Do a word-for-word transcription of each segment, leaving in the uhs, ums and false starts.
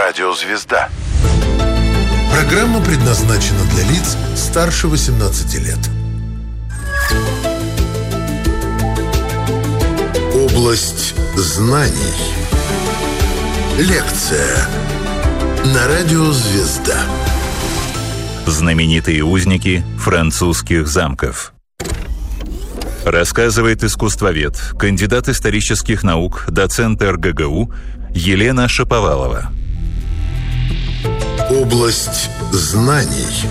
Радио «Звезда». Программа предназначена для лиц старше восемнадцати лет. Область знаний. Лекция на Радио «Звезда». Знаменитые узники французских замков. Рассказывает искусствовед, кандидат исторических наук, доцент эр гэ гэ у Елена Шаповалова. Область знаний.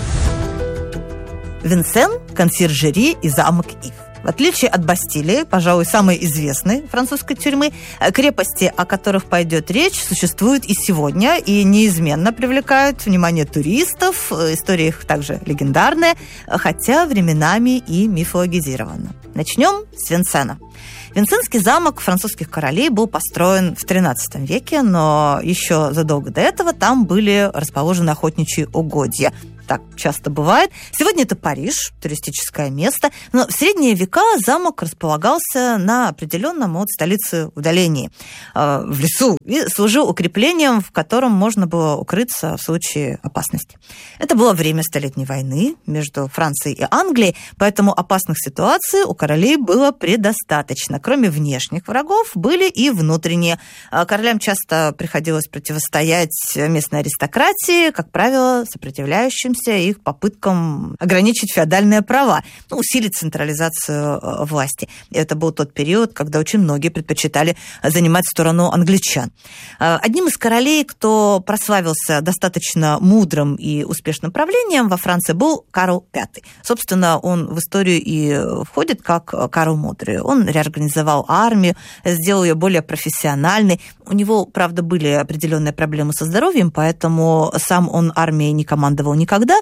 Винсен, консьержери и замок Ив. В отличие от Бастилии, пожалуй, самой известной французской тюрьмы, крепости, о которых пойдет речь, существуют и сегодня, и неизменно привлекают внимание туристов. История их также легендарная, хотя временами и мифологизирована. Начнем с Винсена. Винсенский замок французских королей был построен в тринадцатом веке, но еще задолго до этого там были расположены охотничьи угодья. Так часто бывает. Сегодня это Париж, туристическое место, но в средние века замок располагался на определенном от столицы удалении, э, в лесу, и служил укреплением, в котором можно было укрыться в случае опасности. Это было время Столетней войны между Францией и Англией, поэтому опасных ситуаций у королей было предостаточно. Кроме внешних врагов, были и внутренние. Королям часто приходилось противостоять местной аристократии, как правило, сопротивляющимся их попыткам ограничить феодальные права, ну, усилить централизацию власти. И это был тот период, когда очень многие предпочитали занимать сторону англичан. Одним из королей, кто прославился достаточно мудрым и успешным правлением во Франции, был Карл Пятый. Собственно, он в историю и входит как Карл Мудрый. Он реорганизовал армию, сделал ее более профессиональной. У него, правда, были определенные проблемы со здоровьем, поэтому сам он армией не командовал никогда,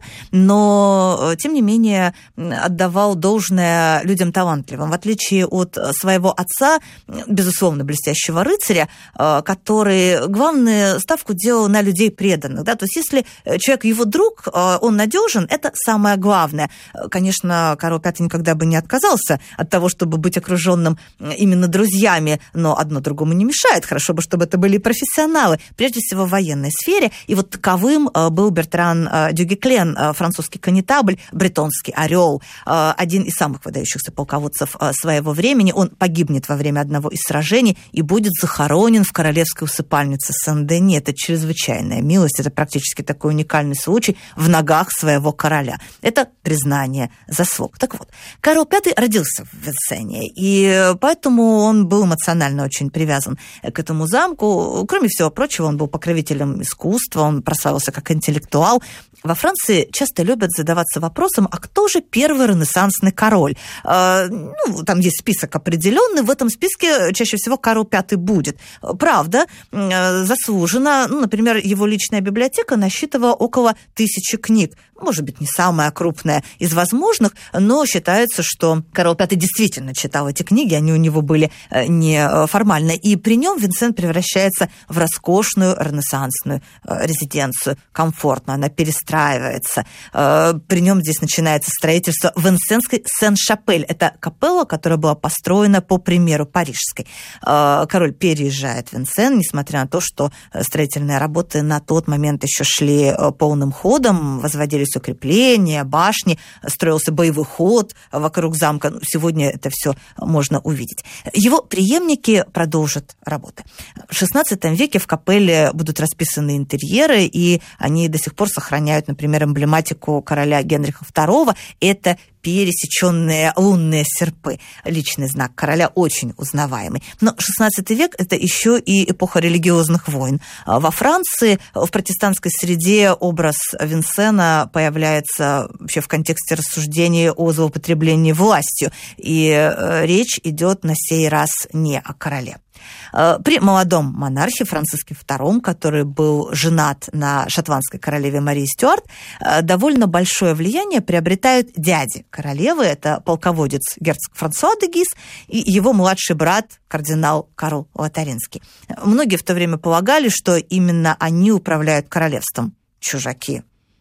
но, тем не менее, отдавал должное людям талантливым. В отличие от своего отца, безусловно, блестящего рыцаря, который главную ставку делал на людей преданных. Да? То есть, если человек его друг, он надежен, это самое главное. Конечно, Карл Пятый никогда бы не отказался от того, чтобы быть окруженным именно друзьями, но одно другому не мешает. Хорошо бы, чтобы это были профессионалы, прежде всего в военной сфере. И вот таковым был Бертран Дюгеклен, французский коннетабль, бретонский орел, один из самых выдающихся полководцев своего времени. Он погибнет во время одного из сражений и будет захоронен в королевской усыпальнице Сен-Дени. Это чрезвычайная милость, это практически такой уникальный случай в ногах своего короля. Это признание заслуг. Так вот, Карл Пятый родился в Винсене, и поэтому он был эмоционально очень привязан к этому замку. Кроме всего прочего, он был покровителем искусства, он прославился как интеллектуал. Во Франции часто любят задаваться вопросом, а кто же первый ренессансный король? Э, ну, там есть список определенный, в этом списке чаще всего Карл Пятый будет. Правда, э, заслуженно. Ну, например, его личная библиотека насчитывала около тысячи книг. Может быть, не самая крупная из возможных, но считается, что Карл Пятый действительно читал эти книги, они у него были неформально. И при нем Винсен превращается в роскошную ренессансную резиденцию. Комфортно, она перестраивается. При нем здесь начинается строительство Винсенской Сен-Шапель. Это капелла, которая была построена по примеру парижской. Король переезжает в Винсен, несмотря на то, что строительные работы на тот момент еще шли полным ходом, возводились укрепления, башни, строился боевой ход вокруг замка. Сегодня это все можно увидеть. Его преемники продолжат работы. В шестнадцатом веке в капелле будут расписаны интерьеры, и они до сих пор сохраняют, например, эмблематику короля Генриха второго. Это пересеченные лунные серпы. Личный знак короля очень узнаваемый. Но шестнадцатый век – это еще и эпоха религиозных войн. Во Франции в протестантской среде образ Винсена появляется вообще в контексте рассуждений о злоупотреблении властью. И речь идет на сей раз не о короле. При молодом монархе Франциске втором, который был женат на шотландской королеве Марии Стюарт, довольно большое влияние приобретают дяди королевы. Это полководец герцог Франсуа де Гиз и его младший брат кардинал Карл Лотаринский. Многие в то время полагали, что именно они управляют королевством. Чужаки.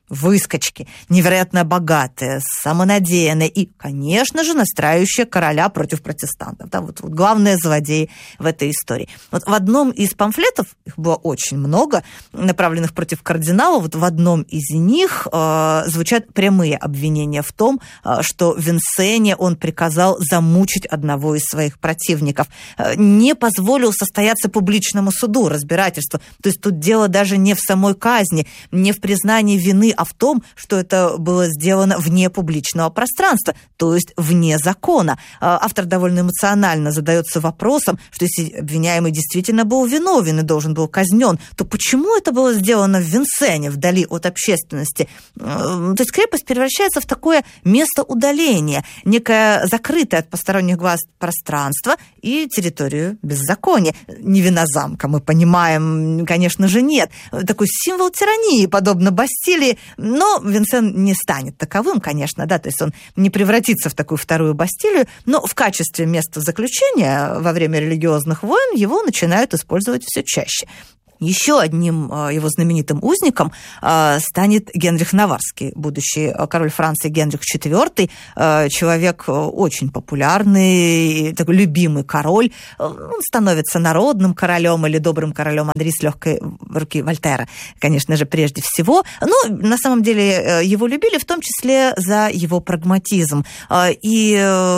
выскочки, невероятно богатые, самонадеянные и, конечно же, настраивающие короля против протестантов. Да, вот, вот главные злодеи в этой истории. Вот в одном из памфлетов, их было очень много, направленных против кардинала, вот в одном из них э, звучат прямые обвинения в том, э, что Винсене он приказал замучить одного из своих противников, э, не позволил состояться публичному суду, разбирательству. То есть тут дело даже не в самой казни, не в признании вины, а в том, что это было сделано вне публичного пространства, то есть вне закона. Автор довольно эмоционально задается вопросом, что если обвиняемый действительно был виновен и должен был казнен, то почему это было сделано в Винсене, вдали от общественности? То есть крепость превращается в такое место удаления, некое закрытое от посторонних глаз пространство и территорию беззакония. Не вина замка, мы понимаем, конечно же, нет. Такой символ тирании, подобно Бастилии, но Винсен не станет таковым, конечно, да, то есть он не превратится в такую вторую Бастилию, но в качестве места заключения во время религиозных войн его начинают использовать все чаще. Еще одним его знаменитым узником станет Генрих Наваррский, будущий король Франции Генрих четвёртый, человек очень популярный, такой любимый король. Он становится народным королем или добрым королем Анри с легкой руки Вольтера, конечно же, прежде всего. Но на самом деле его любили в том числе за его прагматизм. И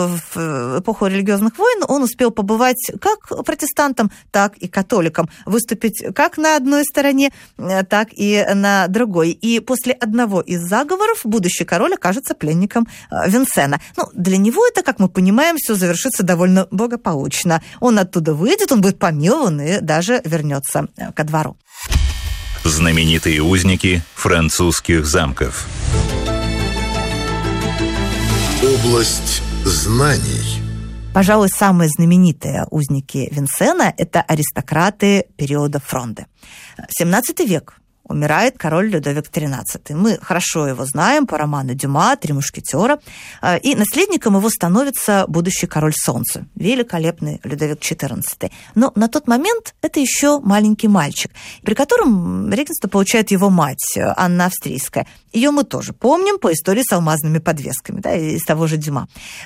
в эпоху религиозных войн он успел побывать как протестантом, так и католиком, выступить как на одной стороне, так и на другой. И после одного из заговоров будущий король окажется пленником Винсена. Ну, для него это, как мы понимаем, все завершится довольно благополучно. Он оттуда выйдет, он будет помилован и даже вернется ко двору. Знаменитые узники французских замков. Область знаний. Пожалуй, самые знаменитые узники Винсена – это аристократы периода Фронде. семнадцатый век. Умирает король Людовик тринадцатый. Мы хорошо его знаем по роману Дюма «Три мушкетера». И наследником его становится будущий король Солнца, великолепный Людовик четырнадцатый. Но на тот момент это еще маленький мальчик, при котором регенство получает его мать, Анна Австрийская. Ее мы тоже помним по истории с алмазными подвесками, да, из того же Дюма.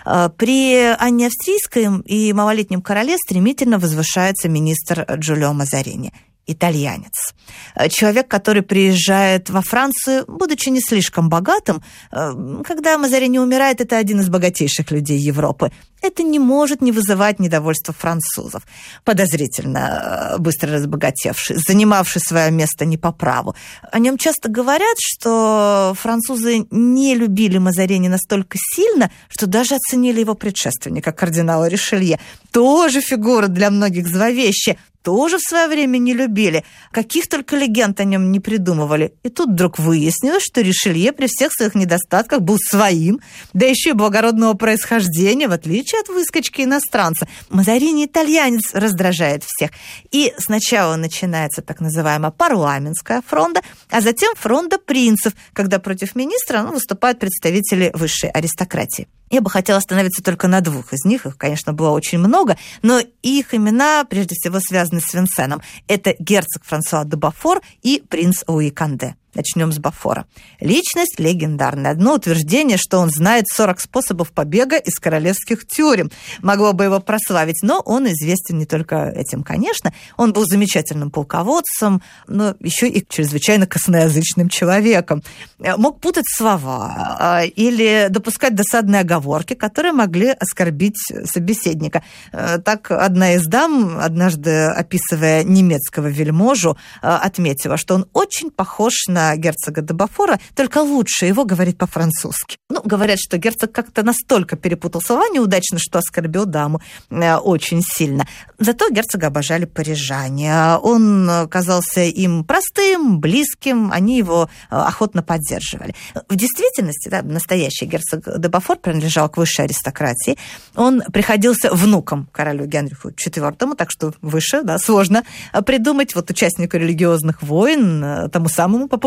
При Анне Австрийской и малолетнем короле стремительно возвышается министр Джулио Мазарини. Итальянец. Человек, который приезжает во Францию, будучи не слишком богатым. Когда Мазарини умирает, это один из богатейших людей Европы. Это не может не вызывать недовольства французов. Подозрительно быстро разбогатевший, занимавший свое место не по праву. О нем часто говорят, что французы не любили Мазарини настолько сильно, что даже оценили его предшественника, кардинала Ришелье. Тоже фигура для многих зловещая. Тоже в свое время не любили. Каких только легенд о нем не придумывали. И тут вдруг выяснилось, что Ришелье при всех своих недостатках был своим, да еще и благородного происхождения, в отличие от выскочки иностранца. Мазарини итальянец раздражает всех. И сначала начинается так называемая парламентская фронда, а затем фронда принцев, когда против министра ну, выступают представители высшей аристократии. Я бы хотела остановиться только на двух из них. Их, конечно, было очень много, но их имена, прежде всего, связаны с Винсеном. Это герцог Франсуа де Бофор и принц Луи Канде. Начнем с Бофора. Личность легендарная. Одно утверждение, что он знает сорок способов побега из королевских тюрем. Могло бы его прославить, но он известен не только этим, конечно. Он был замечательным полководцем, но еще и чрезвычайно косноязычным человеком. Мог путать слова или допускать досадные оговорки, которые могли оскорбить собеседника. Так одна из дам, однажды описывая немецкого вельможу, отметила, что он очень похож на герцога де Бофора, только лучше его говорит по-французски. Ну, говорят, что герцог как-то настолько перепутал слова неудачно, что оскорбил даму э, очень сильно. Зато герцога обожали парижане. Он казался им простым, близким, они его э, охотно поддерживали. В действительности, да, настоящий герцог де Бофор принадлежал к высшей аристократии. Он приходился внуком королю Генриху четвёртому, так что выше, да, сложно придумать. Вот участнику религиозных войн, тому самому популярному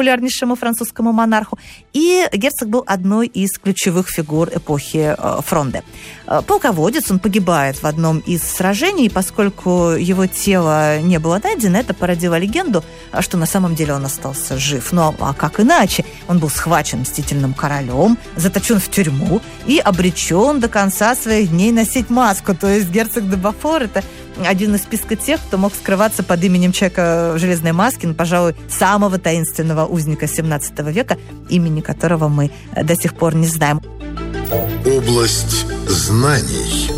популярнейшему французскому монарху. И герцог был одной из ключевых фигур эпохи Фронде. Полководец, он погибает в одном из сражений, и поскольку его тело не было найдено, это породило легенду, что на самом деле он остался жив. Но а как иначе? Он был схвачен мстительным королем, заточен в тюрьму и обречен до конца своих дней носить маску. То есть герцог де Бофор – это один из списка тех, кто мог скрываться под именем человека в железной маске, ну, пожалуй, самого таинственного узника семнадцатого века, имени которого мы до сих пор не знаем. Область знаний.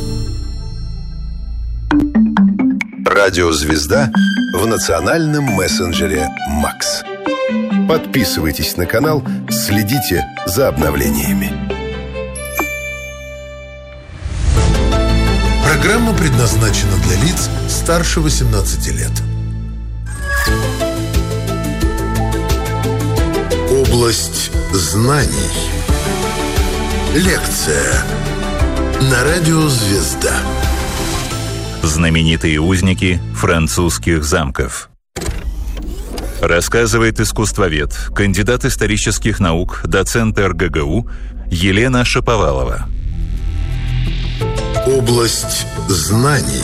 Радиозвезда в национальном мессенджере «Макс». Подписывайтесь на канал, следите за обновлениями. Программа предназначена для лиц старше восемнадцати лет. Область знаний. Лекция на радио «Звезда». Знаменитые узники французских замков. Рассказывает искусствовед, кандидат исторических наук, доцент эр гэ гэ у Елена Шаповалова. Область знаний.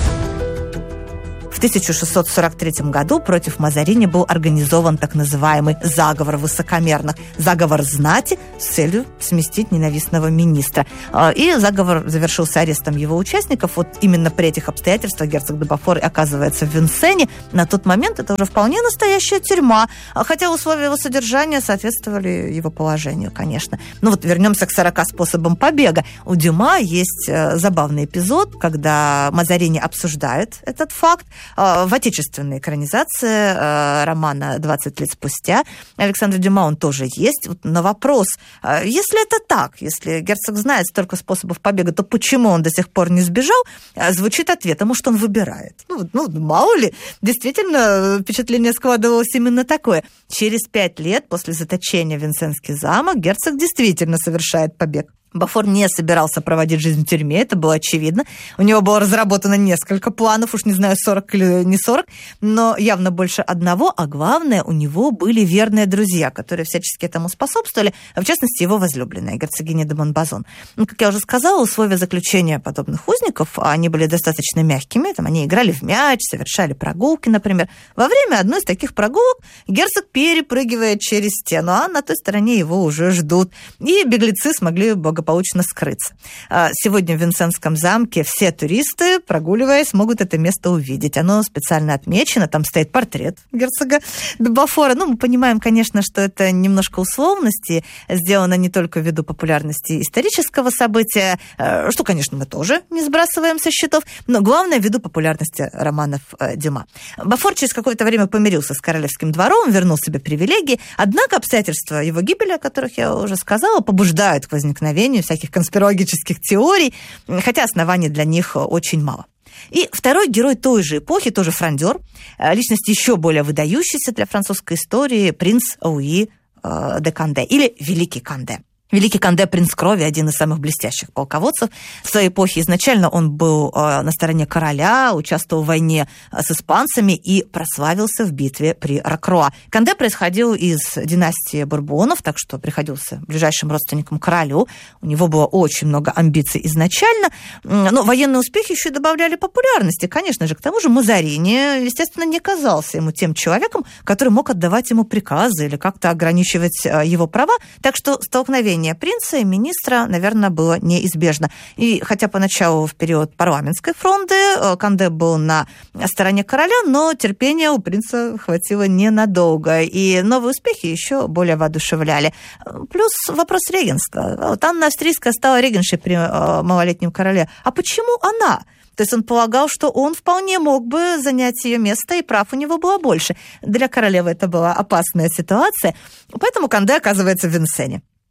В тысяча шестьсот сорок третьем году против Мазарини был организован так называемый заговор высокомерных, заговор знати с целью сместить ненавистного министра. И заговор завершился арестом его участников. Вот именно при этих обстоятельствах герцог де Бофор оказывается в Винсене. На тот момент это уже вполне настоящая тюрьма, хотя условия его содержания соответствовали его положению, конечно. Ну вот вернемся к сорока способам побега. У Дюма есть забавный эпизод, когда Мазарини обсуждает этот факт. В отечественной экранизации романа «двадцать лет спустя» Александра Дюма он тоже есть. Вот на вопрос, если это так, если герцог знает столько способов побега, то почему он до сих пор не сбежал, звучит ответ, а может, он выбирает. Ну, ну мало ли, действительно, впечатление складывалось именно такое. Через пять лет после заточения в Винсенский замок герцог действительно совершает побег. Бофор не собирался проводить жизнь в тюрьме, это было очевидно. У него было разработано несколько планов, уж не знаю, сорок или не сорок, но явно больше одного, а главное, у него были верные друзья, которые всячески этому способствовали, в частности, его возлюбленная, герцогиня де Монбазон. Ну, как я уже сказала, условия заключения подобных узников, они были достаточно мягкими, там они играли в мяч, совершали прогулки, например. Во время одной из таких прогулок герцог перепрыгивает через стену, а на той стороне его уже ждут, и беглецы смогли благополучно получно скрыться. Сегодня в Винсенском замке все туристы, прогуливаясь, могут это место увидеть. Оно специально отмечено, там стоит портрет герцога де Бофора. Ну, мы понимаем, конечно, что это немножко условности, сделано не только ввиду популярности исторического события, что, конечно, мы тоже не сбрасываем со счетов, но главное, ввиду популярности романов Дюма. Бофор через какое-то время помирился с королевским двором, вернул себе привилегии, однако обстоятельства его гибели, о которых я уже сказала, побуждают к возникновению всяких конспирологических теорий, хотя оснований для них очень мало. И второй герой той же эпохи, тоже фрондер, личность еще более выдающаяся для французской истории, принц Луи де Канде, или Великий Канде. Великий Канде, принц крови, один из самых блестящих полководцев в своей эпохе. Изначально он был на стороне короля, участвовал в войне с испанцами и прославился в битве при Рокруа. Канде происходил из династии Бурбонов, так что приходился ближайшим родственником королю. У него было очень много амбиций изначально, но военные успехи еще и добавляли популярности. Конечно же, к тому же Мазарини, естественно, не казался ему тем человеком, который мог отдавать ему приказы или как-то ограничивать его права, так что столкновение принца и министра, наверное, было неизбежно. И хотя поначалу в период парламентской фронды Канде был на стороне короля, но терпения у принца хватило ненадолго, и новые успехи еще более воодушевляли. Плюс вопрос регенства. Вот Анна Австрийская стала регеншей при малолетнем короле. А почему она? То есть он полагал, что он вполне мог бы занять ее место, и прав у него было больше. Для королевы это была опасная ситуация, поэтому Канде оказывается в Винсене.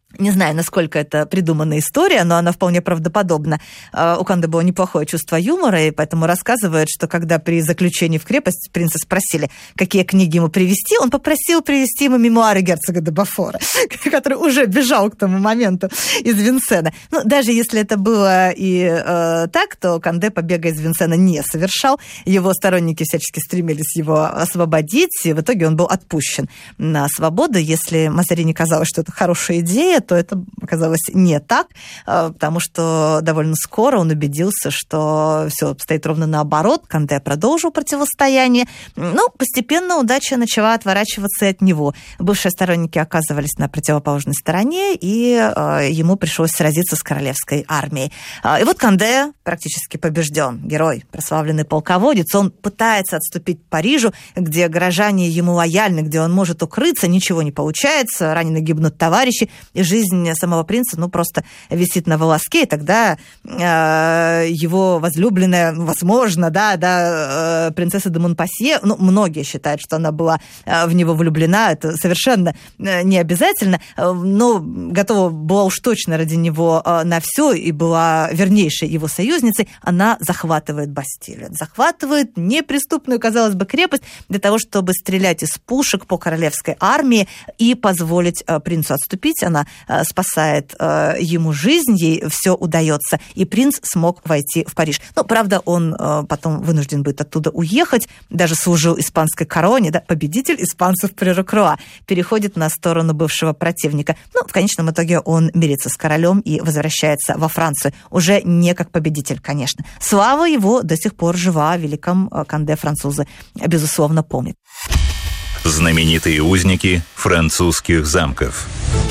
Не знаю, насколько это придуманная история, но она вполне правдоподобна. У Канде было неплохое чувство юмора, и поэтому рассказывает, что когда при заключении в крепость принца спросили, какие книги ему привезти, он попросил привезти ему мемуары герцога де Бофора, который уже бежал к тому моменту из Винсена. Ну, даже если это было и э, так, то Канде побега из Винсена не совершал. Его сторонники всячески стремились его освободить, и в итоге он был отпущен на свободу. Если Мазарини казалось, что это хорошая идея, то это оказалось не так, потому что довольно скоро он убедился, что все обстоит ровно наоборот. Канде продолжил противостояние, но постепенно удача начала отворачиваться от него. Бывшие сторонники оказывались на противоположной стороне, и ему пришлось сразиться с королевской армией. И вот Канде практически побежден. Герой, прославленный полководец, он пытается отступить к Парижу, где горожане ему лояльны, где он может укрыться, ничего не получается, ранены гибнут товарищи, и жизнь самого принца, ну, просто висит на волоске, и тогда э, его возлюбленная, возможно, да, да, э, принцесса де Монпасье, ну, многие считают, что она была э, в него влюблена, это совершенно э, не обязательно, э, но готова была уж точно ради него э, на все, и была вернейшей его союзницей. Она захватывает Бастилию, захватывает неприступную, казалось бы, крепость для того, чтобы стрелять из пушек по королевской армии и позволить э, принцу отступить. Она спасает э, ему жизнь, ей все удается, и принц смог войти в Париж. Ну, правда, он э, потом вынужден будет оттуда уехать, даже служил испанской короне, да, победитель испанцев при Рокруа, переходит на сторону бывшего противника. Ну, в конечном итоге он мирится с королем и возвращается во Францию, уже не как победитель, конечно. Слава его до сих пор жива, о великом Канде французы, безусловно, помнят. Знаменитые узники французских замков.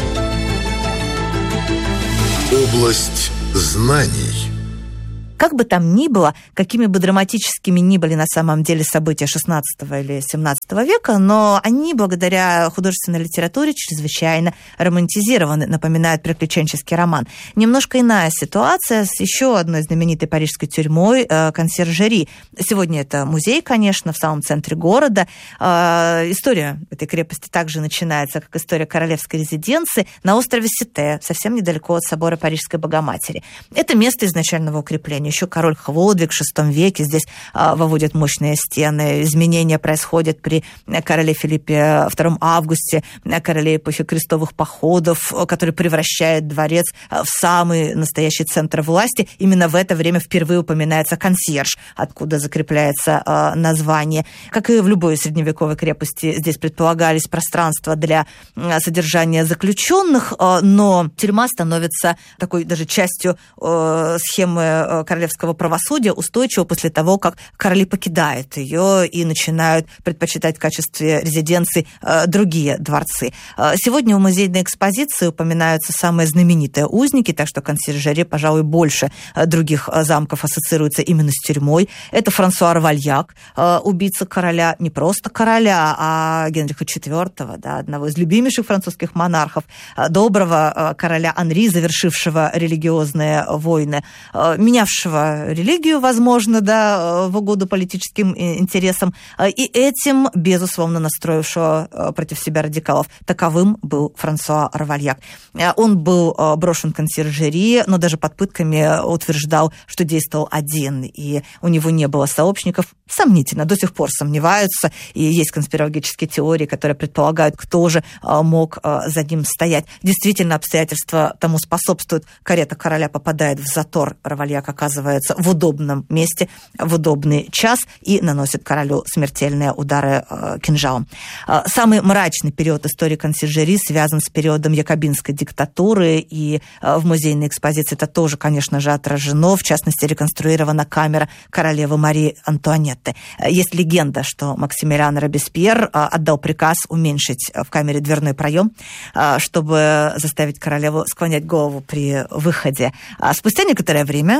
Область знаний. Как бы там ни было, какими бы драматическими ни были на самом деле события шестнадцатого или семнадцатого века, но они, благодаря художественной литературе, чрезвычайно романтизированы, напоминают приключенческий роман. Немножко иная ситуация с еще одной знаменитой парижской тюрьмой Консьержери. Сегодня это музей, конечно, в самом центре города. История этой крепости также начинается, как история королевской резиденции, на острове Сите, совсем недалеко от собора Парижской Богоматери. Это место изначального укрепления. Еще король Хлодвиг в шестом веке здесь а, выводят мощные стены. Изменения происходят при короле Филиппе втором Августе, короле эпохи крестовых походов, который превращает дворец в самый настоящий центр власти. Именно в это время впервые упоминается консьерж, откуда закрепляется а, название. Как и в любой средневековой крепости, здесь предполагались пространства для а, содержания заключенных, а, но тюрьма становится такой даже частью а, схемы а, королевского правосудия устойчиво после того, как короли покидают ее и начинают предпочитать в качестве резиденции э, другие дворцы. Э, сегодня в музейной экспозиции упоминаются самые знаменитые узники, так что Консьержери, пожалуй, больше э, других э, замков ассоциируется именно с тюрьмой. Это Франсуа Равальяк, э, убийца короля, не просто короля, а Генриха четвёртого, да, одного из любимейших французских монархов, э, доброго э, короля Анри, завершившего религиозные войны, э, менявшего религию, возможно, да, в угоду политическим интересам, и этим, безусловно, настроившего против себя радикалов. Таковым был Франсуа Равальяк. Он был брошен в Консьержери, но даже под пытками утверждал, что действовал один, и у него не было сообщников. Сомнительно, до сих пор сомневаются, и есть конспирологические теории, которые предполагают, кто же мог за ним стоять. Действительно, обстоятельства тому способствуют. Карета короля попадает в затор, Равальяк оказывается в удобном месте, в удобный час и наносит королю смертельные удары э, кинжалом. Э, самый мрачный период истории Консьержери связан с периодом якобинской диктатуры, и э, в музейной экспозиции это тоже, конечно же, отражено. В частности, реконструирована камера королевы Марии Антуанетты. Э, есть легенда, что Максимилиан Робеспьер э, отдал приказ уменьшить в камере дверной проем, э, чтобы заставить королеву склонять голову при выходе. А спустя некоторое время, оказавшись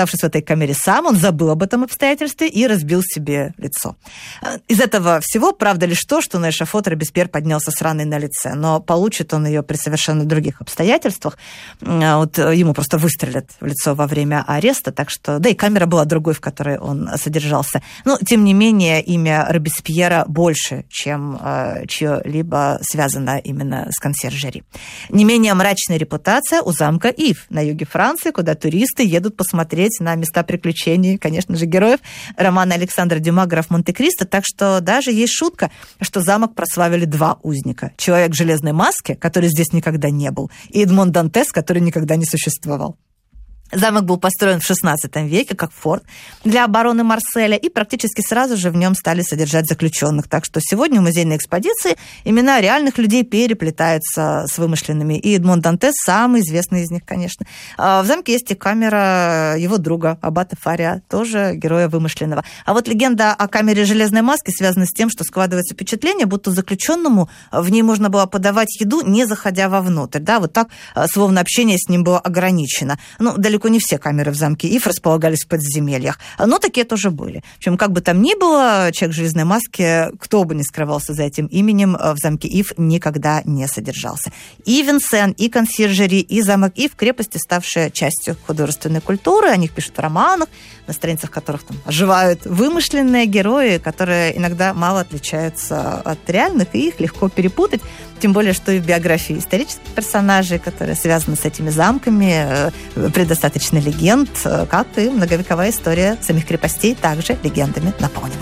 оказавшись в этой камере сам, он забыл об этом обстоятельстве и разбил себе лицо. Из этого всего правда лишь то, что на эшафот Робеспьер поднялся с раной на лице, но получит он ее при совершенно других обстоятельствах. Вот ему просто выстрелят в лицо во время ареста, так что... Да и камера была другой, в которой он содержался. Но, тем не менее, имя Робеспьера больше, чем э, чье-либо связано именно с консьержери. Не менее мрачная репутация у замка Ив на юге Франции, куда туристы едут посмотреть на места приключений, конечно же, героев романа Александра Дюма «Граф Монте-Кристо». Так что даже есть шутка, что замок прославили два узника. Человек в железной маске, который здесь никогда не был, и Эдмон Дантес, который никогда не существовал. Замок был построен в шестнадцатом веке как форт для обороны Марселя, и практически сразу же в нем стали содержать заключенных. Так что сегодня в музейной экспозиции имена реальных людей переплетаются с вымышленными. И Эдмон Дантес самый известный из них, конечно. В замке есть и камера его друга, аббата Фария, тоже героя вымышленного. А вот легенда о камере железной маски связана с тем, что складывается впечатление, будто заключенному в ней можно было подавать еду, не заходя вовнутрь. Да, вот так, словно общение с ним было ограничено. Ну, далеко не все камеры в замке Ив располагались в подземельях, но такие тоже были. В общем, как бы там ни было, человек в железной маске, кто бы ни скрывался за этим именем, в замке Ив никогда не содержался. И Винсен, и консьержери, и замок Ив — крепости, ставшие частью художественной культуры. О них пишут в романах, на страницах которых там оживают вымышленные герои, которые иногда мало отличаются от реальных, и их легко перепутать. Тем более, что и в биографии исторических персонажей, которые связаны с этими замками, предостаточно легенд, как и многовековая история самих крепостей также легендами наполнена.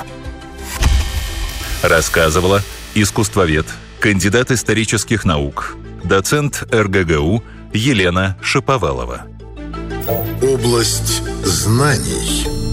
Рассказывала искусствовед, кандидат исторических наук, доцент эр гэ гэ у Елена Шаповалова. Область знаний.